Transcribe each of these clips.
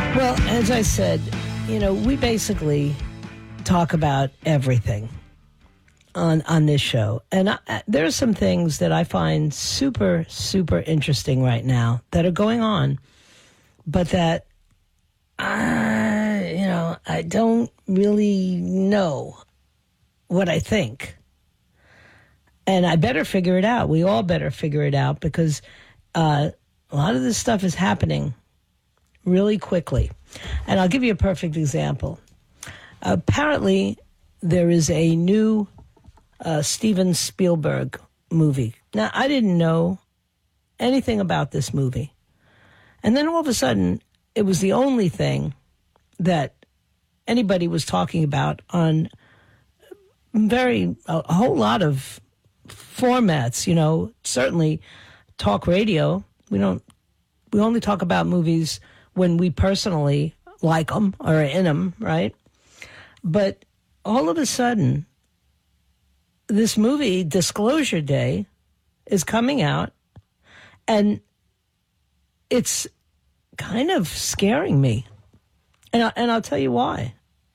Well, as I said, we basically talk about everything on this show. And there are some things that I find super, super interesting right now that are going on, but that, I don't really know what I think. And I better figure it out. We all better figure it out because a lot of this stuff is happening really quickly. And I'll give you a perfect example. Apparently, there is a new Steven Spielberg movie. Now, I didn't know anything about this movie. And then all of a sudden, it was the only thing that anybody was talking about on a whole lot of formats, certainly talk radio. We only talk about movies when we personally like them or are in them, right? But all of a sudden, this movie, Disclosure Day, is coming out, and it's kind of scaring me. And I'll tell you why.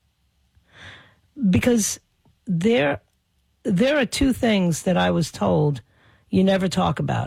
Because there are two things that I was told you never talk about.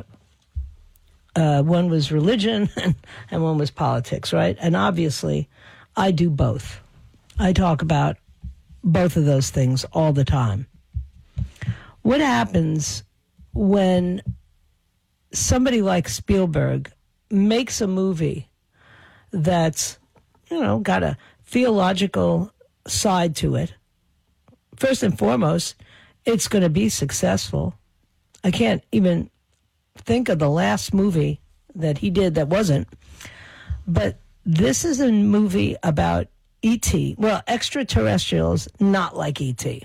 One was religion and one was politics, right? And obviously, I do both. I talk about both of those things all the time. What happens when somebody like Spielberg makes a movie that's, got a theological side to it? First and foremost, it's going to be successful. I can't even think of the last movie that he did that wasn't. But this is a movie about E.T., well, extraterrestrials, not like E.T.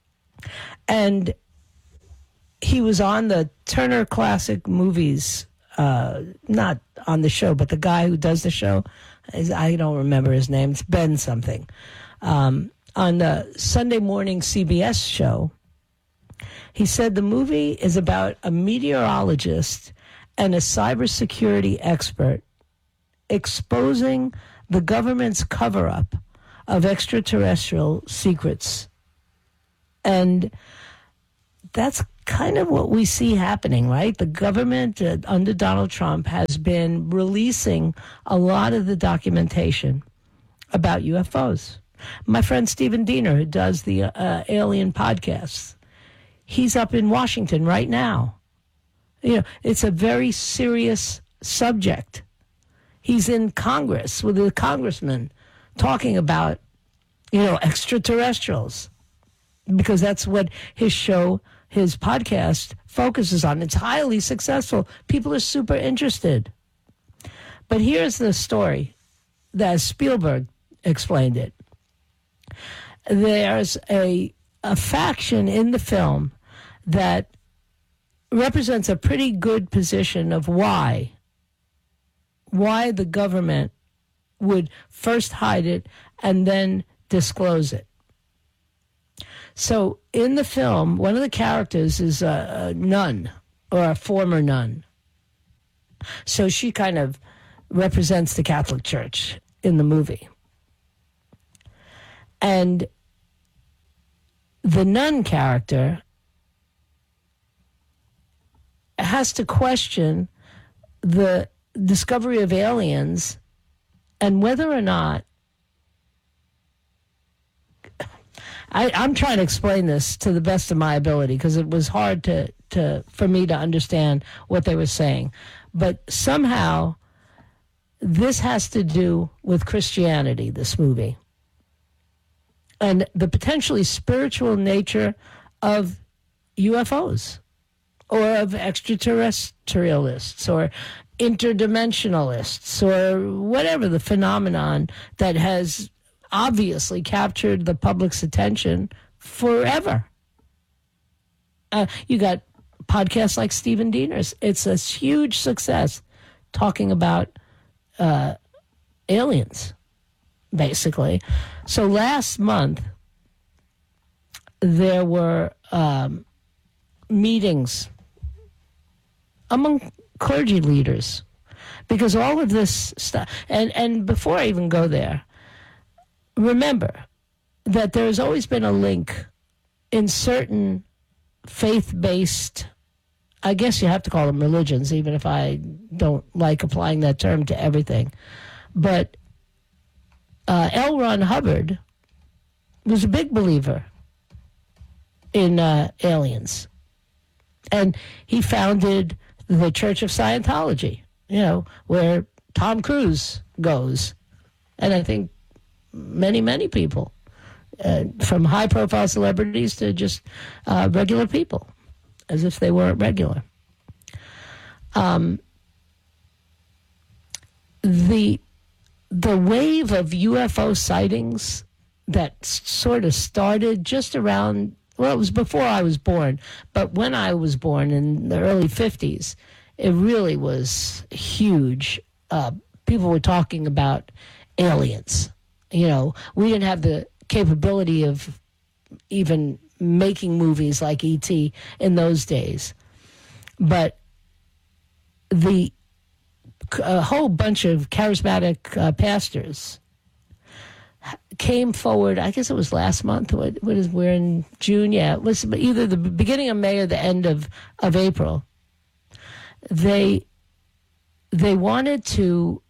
And he was on the Turner Classic Movies, not on the show, but the guy who does the show, I don't remember his name, it's Ben something, on the Sunday morning CBS show. He said the movie is about a meteorologist and a cybersecurity expert exposing the government's cover-up of extraterrestrial secrets. And that's kind of what we see happening, right? The government under Donald Trump has been releasing a lot of the documentation about UFOs. My friend Stephen Diener, who does the Alien podcasts, he's up in Washington right now. It's a very serious subject. He's in Congress with a congressman talking about, extraterrestrials, because that's what his show, his podcast focuses on. It's highly successful. People are super interested. But here's the story that Spielberg explained it. There's a faction in the film that represents a pretty good position of why the government would first hide it and then disclose it. So in the film, one of the characters is a nun or a former nun. So she kind of represents the Catholic Church in the movie. And the nun character has to question the discovery of aliens and whether or not, I'm trying to explain this to the best of my ability because it was hard for me to understand what they were saying. But somehow this has to do with Christianity, this movie, and the potentially spiritual nature of UFOs or of extraterrestrialists or interdimensionalists or whatever the phenomenon that has obviously captured the public's attention forever. You got podcasts like Stephen Diener's. It's a huge success talking about aliens, basically. So last month, there were meetings among clergy leaders Because all of this stuff, and before I even go there, remember that there's always been a link in certain faith-based, I guess you have to call them religions, even if I don't like applying that term to everything. But L. Ron Hubbard was a big believer in aliens. And he founded the Church of Scientology, where Tom Cruise goes. And I think many people, from high-profile celebrities to just regular people, as if they weren't regular. The wave of UFO sightings that sort of started just around, well, it was before I was born, but when I was born in the early 50s, it really was huge. People were talking about aliens. We didn't have the capability of even making movies like E.T. in those days. But a whole bunch of charismatic pastors came forward. I guess it was last month. We're in June. Yeah, it was either the beginning of May or the end of April. They wanted to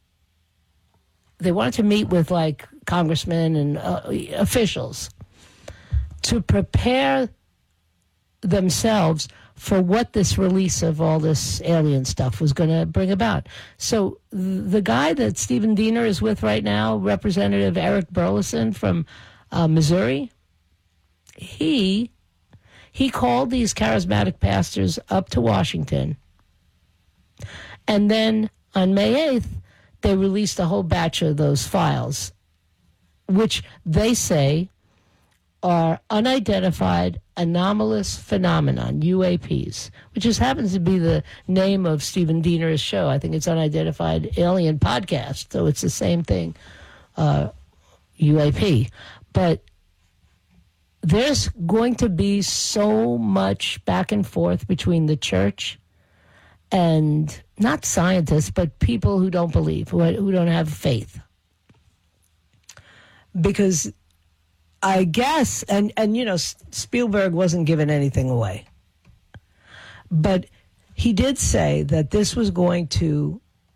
meet with like congressmen and officials to prepare themselves for what this release of all this alien stuff was going to bring about. So the guy that Stephen Diener is with right now, Representative Eric Burlison from Missouri, he called these charismatic pastors up to Washington. And then on May 8th, they released a whole batch of those files, which they say are unidentified anomalous phenomenon, UAPs, which just happens to be the name of Stephen Diener's show. I think it's Unidentified Alien Podcast, so it's the same thing, UAP. But there's going to be so much back and forth between the church and not scientists, but people who don't believe, who don't have faith. Because I guess, and Spielberg wasn't giving anything away. But he did say that this was going to